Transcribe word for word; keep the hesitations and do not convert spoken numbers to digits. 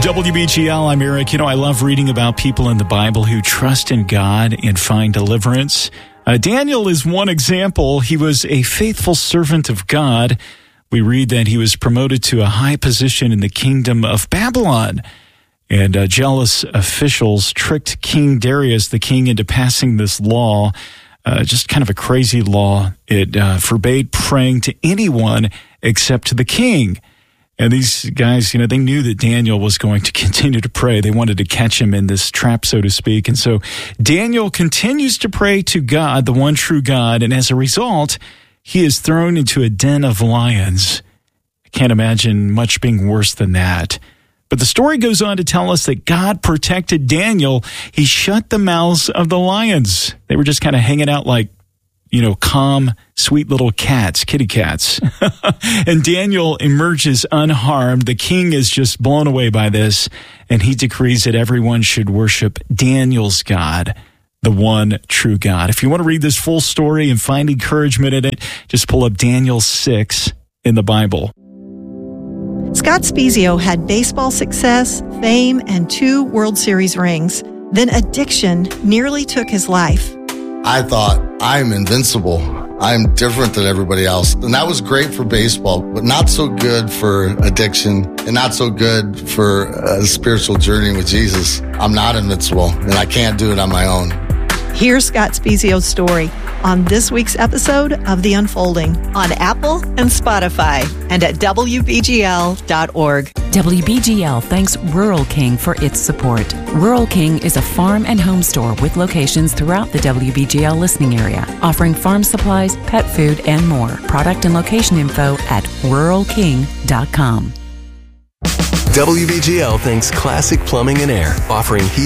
W B G L, I'm Eric. You know, I love reading about people in the Bible who trust in God and find deliverance. Uh, Daniel is one example. He was a faithful servant of God. We read that he was promoted to a high position in the kingdom of Babylon. And uh, jealous officials tricked King Darius, the king, into passing this law, uh, just kind of a crazy law. It uh, forbade praying to anyone except to the king. And these guys, you know, they knew that Daniel was going to continue to pray. They wanted to catch him in this trap, so to speak. And so Daniel continues to pray to God, the one true God. And as a result, he is thrown into a den of lions. I can't imagine much being worse than that. But the story goes on to tell us that God protected Daniel. He shut the mouths of the lions. They were just kind of hanging out like, you know, calm, sweet little cats, kitty cats. And Daniel emerges unharmed. The king is just blown away by this, and he decrees that everyone should worship Daniel's God, the one true God. If you want to read this full story and find encouragement in it, just pull up Daniel six in the Bible. Scott Spiezio had baseball success, fame, and two World Series rings. Then addiction nearly took his life. I thought, I'm invincible. I'm different than everybody else. And that was great for baseball, but not so good for addiction and not so good for a spiritual journey with Jesus. I'm not invincible, and I can't do it on my own. Here's Scott Spiezio's story on this week's episode of The Unfolding on Apple and Spotify and at W B G L dot org. W B G L thanks Rural King for its support. Rural King is a farm and home store with locations throughout the W B G L listening area, offering farm supplies, pet food, and more. Product and location info at rural king dot com. W B G L thanks Classic Plumbing and Air, offering heat